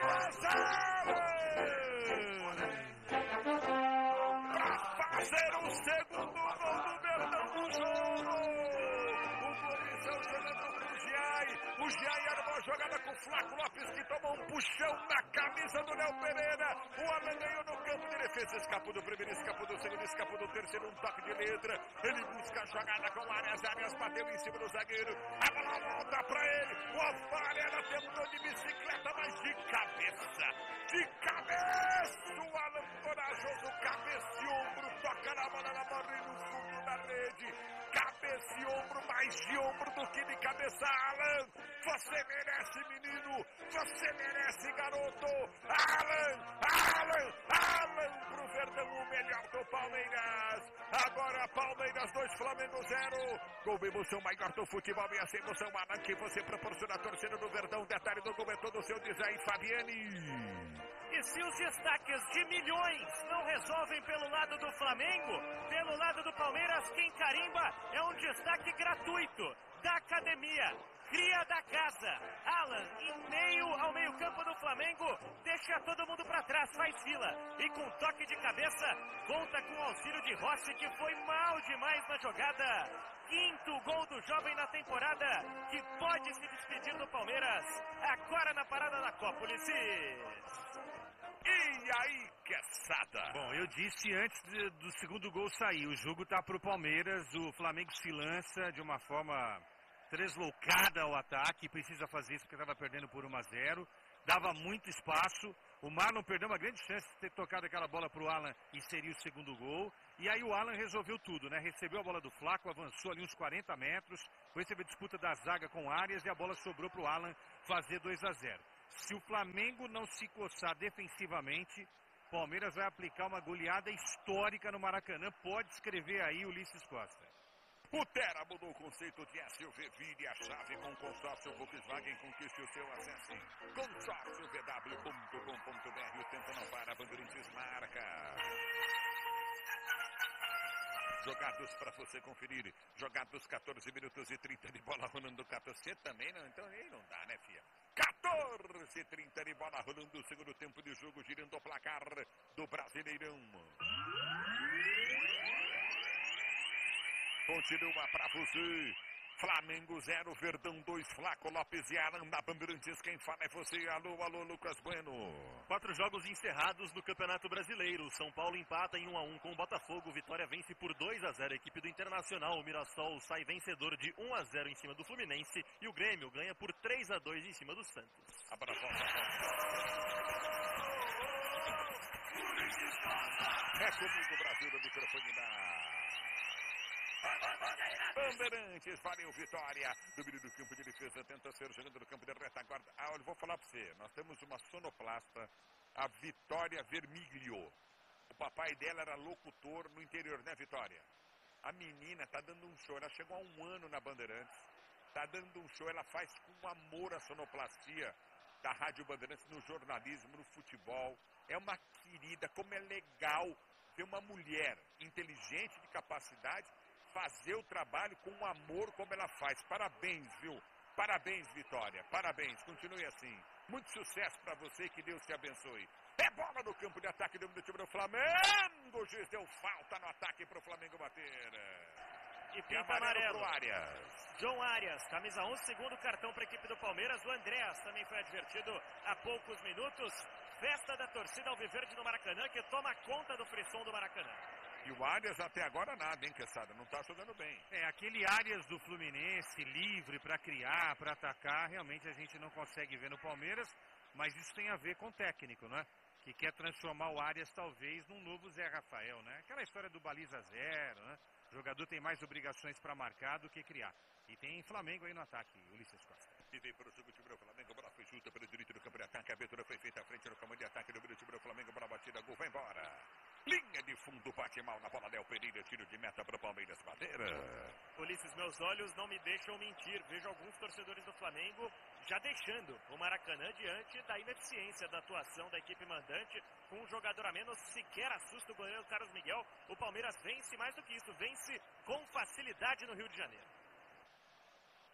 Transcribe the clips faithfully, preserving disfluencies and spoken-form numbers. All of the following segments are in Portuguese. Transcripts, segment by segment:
Thomas para fazer o segundo gol do Verdão no jogo. O Corinthians jogando com o Giai. O Giai armou a jogada com o Flaco Lopes, que tomou um puxão na camisa do Léo Pereira. O Alan ganhou no campo de defesa. Escapou do primeiro, escapou do segundo, escapou do terceiro. Um toque de letra. Ele busca a jogada com Arias. Arias bateu em cima do zagueiro. A bola volta pra ele. O Alfarela tentou de bicicleta, mas de cabeça. De cabeça. O Alan corajoso. Cabeça e ombro. Toca na bola, na bola e no fundo da rede. Cabeça e ombro, mais de ombro do que de cabeça. Alan, você merece, menino. Você merece, garoto. Alan, Alan, Alan pro Verdão, o melhor do Palmeiras. Agora Palmeiras dois, Flamengo zero. Com emoção maior do futebol e essa emoção, Alan, que você proporciona a torcida do Verdão. Detalhe do gol é todo seu, diz aí, Fabiane. E se os destaques de milhões não resolvem pelo lado do Flamengo, pelo lado do Palmeiras, quem carimba é um destaque gratuito da academia, cria da casa. Alan, em meio ao meio-campo do Flamengo, deixa todo mundo para trás, faz fila. E com toque de cabeça, conta com o auxílio de Rossi, que foi mal demais na jogada. Quinto gol do jovem na temporada, que pode se despedir do Palmeiras, agora na parada da Copa, Ulisses. E aí, Queçada? Bom, eu disse antes de, do segundo gol sair, o jogo tá pro Palmeiras, o Flamengo se lança de uma forma tresloucada ao ataque, precisa fazer isso porque estava perdendo por um a zero, dava muito espaço, o Marlon perdeu uma grande chance de ter tocado aquela bola pro Alan e seria o segundo gol, e aí o Alan resolveu tudo, né? Recebeu a bola do Flaco, avançou ali uns quarenta metros, foi receber a disputa da zaga com Arias e a bola sobrou pro Alan fazer dois a zero. Se o Flamengo não se coçar defensivamente, Palmeiras vai aplicar uma goleada histórica no Maracanã. Pode escrever aí, Ulisses Costa. O Terra mudou o conceito de S U V. Vire a chave com o consórcio Volkswagen. Conquiste o seu. Acesse consórcio v w ponto com ponto b r. O tempo não para. Bandeirantes marca. Jogados para você conferir. Jogados quatorze minutos e trinta de bola rolando. Você também não? Então aí não dá, né, filha? quatorze e trinta de bola rolando. O segundo tempo de jogo, girando o placar do Brasileirão. Continua para você. Flamengo zero, Verdão dois, Flaco Lopes e Aranda Bandeirantes. Quem fala é você. Alô, alô, Lucas Bueno. Quatro jogos encerrados no Campeonato Brasileiro. São Paulo empata em um a um com o Botafogo. Vitória vence por dois a zero a equipe do Internacional. O Mirassol sai vencedor de um a zero em cima do Fluminense. E o Grêmio ganha por três a dois em cima do Santos. Abraço. É comigo, Brasil, do microfone da Bandeirantes. Valeu, Vitória. Domínio do campo de defesa, tenta ser jogando no campo de retaguarda. Ah, eu vou falar pra você, nós temos uma sonoplasta, a Vitória Vermiglio. O papai dela era locutor no interior, né, Vitória? A menina tá dando um show, ela chegou há um ano na Bandeirantes, tá dando um show, ela faz com amor a sonoplastia da Rádio Bandeirantes no jornalismo, no futebol. É uma querida, como é legal ver uma mulher inteligente, de capacidade, fazer o trabalho com amor como ela faz. Parabéns, viu? Parabéns, Vitória. Parabéns. Continue assim. Muito sucesso para você e que Deus te abençoe. É bola no campo de ataque do time do Flamengo. O juiz deu falta no ataque para o Flamengo bater. E pinta amarelo. Pro Arias. João Arias, camisa onze, segundo cartão para a equipe do Palmeiras. O Andréas também foi advertido há poucos minutos. Festa da torcida alviverde no Maracanã, que toma conta do frisson do Maracanã. E o Arias até agora nada, hein, Queçada? Não tá jogando bem. É, aquele Arias do Fluminense, livre para criar, para atacar, realmente a gente não consegue ver no Palmeiras, mas isso tem a ver com o técnico, né? Que quer transformar o Arias talvez num novo Zé Rafael, né? Aquela história do baliza zero, né? O jogador tem mais obrigações para marcar do que criar. E tem Flamengo aí no ataque, Ulisses Costa. E vem para o segundo time do Flamengo, a bola foi justa pelo direito do campo de ataque, a abertura foi feita à frente no campo de ataque do time do Flamengo, bola batida, gol, vai embora. Linha de fundo, bate mal na bola, Léo Pereira, tiro de meta para o Palmeiras, Madeira. Ulisses, meus olhos não me deixam mentir, vejo alguns torcedores do Flamengo já deixando o Maracanã diante da ineficiência da atuação da equipe mandante, com um jogador a menos, sequer assusta o goleiro Carlos Miguel. O Palmeiras vence mais do que isso, vence com facilidade no Rio de Janeiro.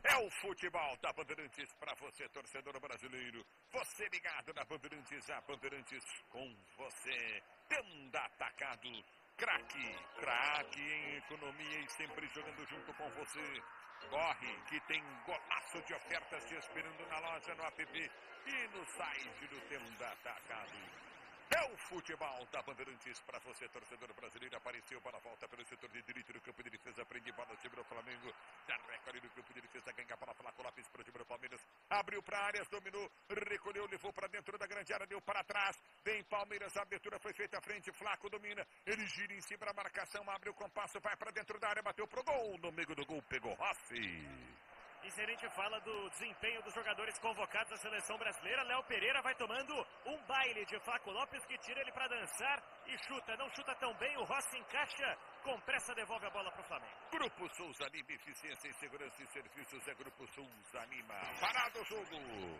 É o futebol da Bandeirantes para você, torcedor brasileiro. Você ligado na Bandeirantes, a Bandeirantes com você. Tenda Atacado, craque, craque em economia e sempre jogando junto com você. Corre, que tem golaço de ofertas te esperando na loja, no app e no site do Tenda Atacado. É o futebol da Bandeirantes para você, torcedor brasileiro. Apareceu para a volta pelo setor de direito do campo de defesa. Prende bola, time do Flamengo. Dá recorde no campo de defesa. Ganha bola, Flaco Lopes para o time do Palmeiras. Abriu para áreas, dominou, recolheu, levou para dentro da grande área, deu para trás. Vem Palmeiras, a abertura foi feita à frente. Flaco domina, ele gira em cima da marcação. Abre o compasso, vai para dentro da área, bateu pro gol. No meio do gol, pegou Rossi. E se a gente fala do desempenho dos jogadores convocados à seleção brasileira, Léo Pereira vai tomando um baile de Flaco Lopes, que tira ele para dançar e chuta. Não chuta tão bem, o Rossi encaixa, com pressa devolve a bola para o Flamengo. Grupo Souza Lima, eficiência em segurança e serviços é Grupo Souza Lima. Parado o jogo.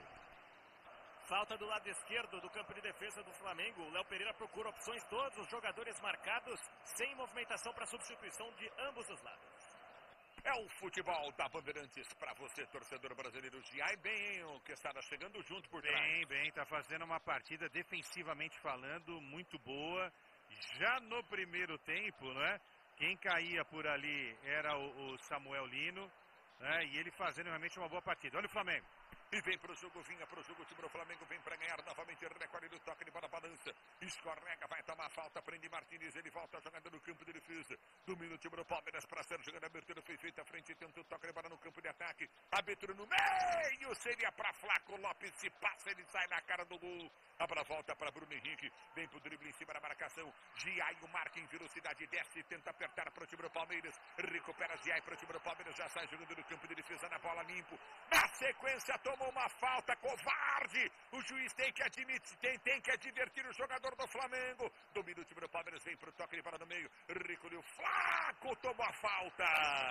Falta do lado esquerdo do campo de defesa do Flamengo. O Léo Pereira procura opções, todos os jogadores marcados, sem movimentação para substituição de ambos os lados. É o futebol da Bandeirantes para você, torcedor brasileiro. Giai bem, o que está chegando junto por trás. Bem, bem, está fazendo uma partida defensivamente falando, muito boa. Já no primeiro tempo, né? Quem caía por ali era o, o Samuel Lino, né? E ele fazendo realmente uma boa partida. Olha o Flamengo. E vem pro jogo, vinha pro jogo, o time do Flamengo vem pra ganhar novamente, recolhe no toque de bola, balança, escorrega, vai tomar falta, prende Martínez, ele volta jogando no campo de defesa, domina o time do Palmeiras pra ser jogando, a abertura foi feita à frente, tenta o toque de bola no campo de ataque, abertura no meio, seria pra Flaco Lopes, se passa, ele sai na cara do gol, a bola volta pra Bruno Henrique, vem pro drible em cima da marcação, Giaio marca em velocidade, desce, tenta apertar pro time do Palmeiras, recupera Giaio pro time do Palmeiras, já sai jogando no campo de defesa, na bola limpo, na sequência, toma uma falta covarde, o juiz tem que admitir, tem, tem que advertir o jogador do Flamengo, domina o time do Palmeiras, vem pro toque de bola no meio, recolheu, Flaco, tomou a falta,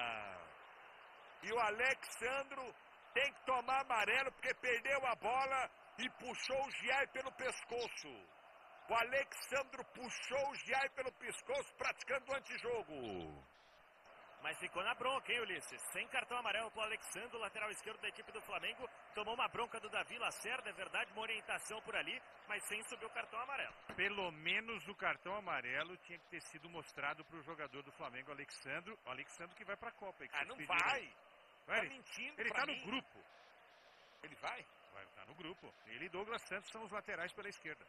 e o Alexandro tem que tomar amarelo, porque perdeu a bola e puxou o Giai pelo pescoço, o Alexandro puxou o Giai pelo pescoço, praticando o antijogo. Mas ficou na bronca, hein, Ulisses? Sem cartão amarelo pro Alexandre, lateral esquerdo da equipe do Flamengo. Tomou uma bronca do Davi Lacerda, é verdade, uma orientação por ali, mas sem subir o cartão amarelo. Pelo menos o cartão amarelo tinha que ter sido mostrado pro jogador do Flamengo, Alexandre. O Alexandre que vai pra Copa. Ah, não vai. vai. Tá mentindo Ele pra tá mim. no grupo. Ele vai? Vai estar tá no grupo. Ele e Douglas Santos são os laterais pela esquerda.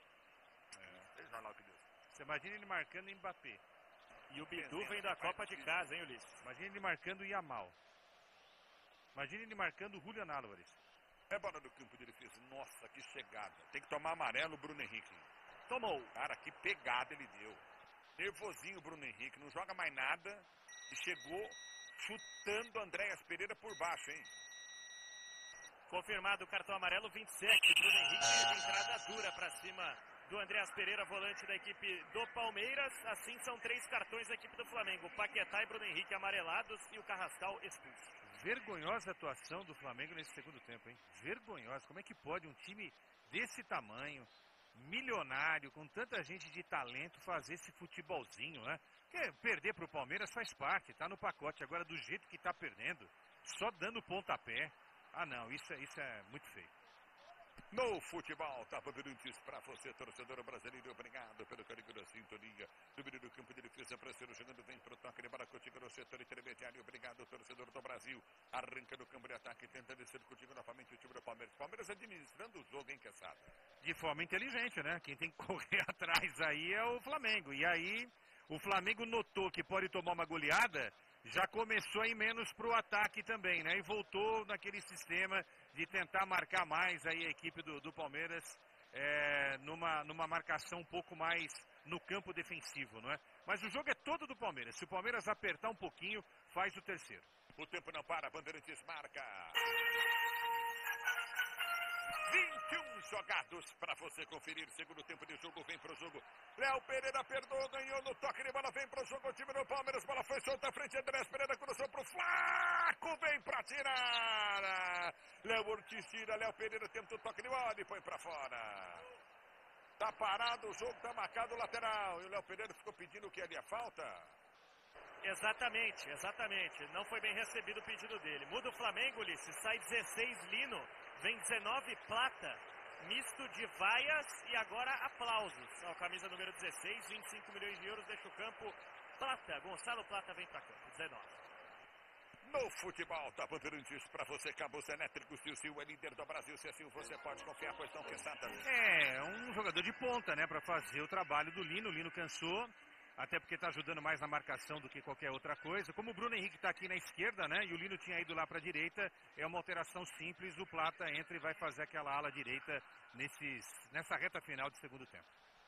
É, seja lá o que Deus. Você imagina ele marcando o Mbappé. E o Bidu vem da Copa de casa, hein, Ulisses? Imagina ele marcando o Yamal. Imagina ele marcando o Julian Álvares. É bola no campo de defesa. Nossa, que chegada. Tem que tomar amarelo o Bruno Henrique. Tomou. Cara, que pegada ele deu. Nervosinho o Bruno Henrique. Não joga mais nada. E chegou chutando Andréas Pereira por baixo, hein? Confirmado o cartão amarelo, vinte e sete. Bruno Henrique de entrada dura pra cima do Andréas Pereira, volante da equipe do Palmeiras. Assim são três cartões da equipe do Flamengo. Paquetá e Bruno Henrique amarelados e o Carrascal expulso. Vergonhosa atuação do Flamengo nesse segundo tempo, hein? Vergonhosa. Como é que pode um time desse tamanho, milionário, com tanta gente de talento, fazer esse futebolzinho, né? Porque perder pro Palmeiras faz parte, tá no pacote. Agora, do jeito que tá perdendo, só dando pontapé. Ah, não, isso, isso é muito feio. No futebol, tá Bandeirantes para você, torcedor brasileiro. Obrigado pelo carinho da sintonia. Domínio do campo de defesa, Francisco chegando, vem pro toque de bola contigo no setor intermediário. Obrigado, torcedor do Brasil. Arranca no campo de ataque, tenta descer contigo novamente o time do Palmeiras. Palmeiras administrando o jogo, hein, Quesada? De forma inteligente, né? Quem tem que correr atrás aí é o Flamengo. E aí, o Flamengo notou que pode tomar uma goleada, já começou a ir menos pro ataque também, né? E voltou naquele sistema de tentar marcar mais aí a equipe do, do Palmeiras é, numa, numa marcação um pouco mais no campo defensivo, não é? Mas o jogo é todo do Palmeiras. Se o Palmeiras apertar um pouquinho, faz o terceiro. O tempo não para, Bandeirantes marca. vinte e um jogados para você conferir. Segundo tempo de jogo, vem pro jogo. Léo Pereira perdoou, ganhou no toque de bola, vem pro jogo o time do Palmeiras. Bola foi solta à frente, Andrés Pereira cruzou pro Flaco, vem pra tirar. Léo Ortiz tira, Léo Pereira tenta o toque de bola e põe pra fora. Tá parado o jogo, tá marcado o lateral. E o Léo Pereira ficou pedindo o que ali, a falta? Exatamente, exatamente. Não foi bem recebido o pedido dele. Muda o Flamengo, Ulisses. Sai dezesseis Lino. Vem dezenove Plata. Misto de vaias e agora aplausos. Ó, camisa número dezesseis, vinte e cinco milhões de euros. Deixa o campo Plata. Gonçalo Plata vem pra campo. dezenove. No futebol da Bandeirantes, para você, cabos elétricos, Tio Sil é líder do Brasil. Se assim você pode confiar, pois não, que Santa. É, um jogador de ponta, né, para fazer o trabalho do Lino. O Lino cansou, até porque tá ajudando mais na marcação do que qualquer outra coisa. Como o Bruno Henrique tá aqui na esquerda, né, e o Lino tinha ido lá para a direita, é uma alteração simples. O Plata entra e vai fazer aquela ala direita nesses, nessa reta final de segundo tempo.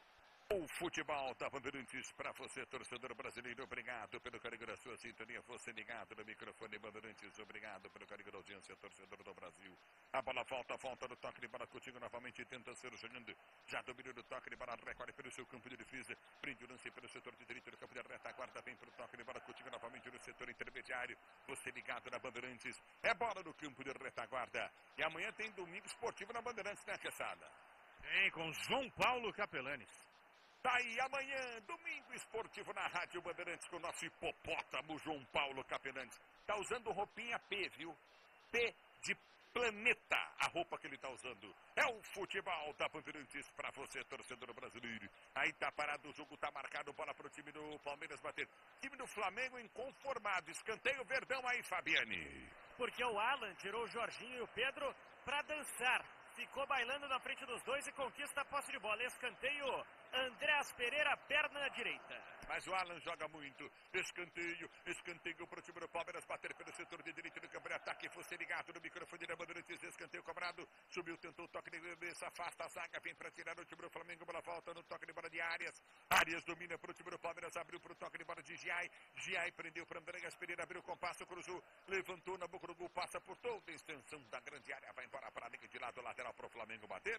O futebol da Bandeirantes para você, torcedor brasileiro. Obrigado pelo carinho da sua sintonia. Você ligado no microfone Bandeirantes. Obrigado pelo carinho da audiência, torcedor do Brasil. A bola volta, volta no toque de bola. Coutinho novamente tenta ser jogando. Já dominou no toque de bola. Recorre pelo seu campo de defesa. Prende o lance pelo setor de direito do campo de retaguarda. Vem para o toque de bola. Coutinho novamente no setor intermediário. Você ligado na Bandeirantes. É bola no campo de retaguarda. E amanhã tem domingo esportivo na Bandeirantes, né, Quesada? Tem, com João Paulo Capelanes. Tá aí amanhã, domingo esportivo na Rádio Bandeirantes com o nosso hipopótamo João Paulo Capelanes. Tá usando roupinha P, viu? P de planeta, a roupa que ele tá usando. É o futebol da Bandeirantes pra você, torcedor brasileiro. Aí tá parado, o jogo tá marcado, bola pro time do Palmeiras bater. Time do Flamengo inconformado, escanteio Verdão aí, Fabiane. Porque o Alan tirou o Jorginho e o Pedro pra dançar. Ficou bailando na frente dos dois e conquista a posse de bola. Escanteio, Andréas Pereira, perna direita. Mas o Alan joga muito. Escanteio, escanteio pro time do Palmeiras bater pelo setor de direito do campo de ataque. Fosse ligado no microfone da Bandeirantes. Escanteio cobrado. Subiu, tentou o toque de cabeça. Afasta a zaga. Vem pra tirar o time do Flamengo. Bola volta no toque de bola de Arias. Arias domina pro time do Palmeiras. Abriu pro toque de bola de Giai. Giai prendeu para Andréas Pereira. Abriu o compasso, cruzou. Levantou na boca do gol. Passa por toda a extensão da grande área. Vai embora para a linha de lado lateral pro Flamengo bater.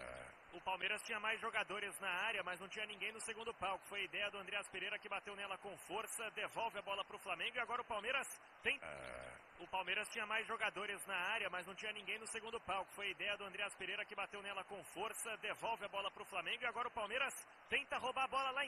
O Palmeiras tinha mais jogadores na área, mas não tinha ninguém no segundo palco. Foi a ideia do Andréas Pereira, que bateu nela com força, devolve a bola pro Flamengo e agora o Palmeiras tem... O Palmeiras tinha mais jogadores na área, mas não tinha ninguém no segundo palco. Foi a ideia do Andréas Pereira, que bateu nela com força, devolve a bola pro Flamengo e agora o Palmeiras tenta roubar a bola lá em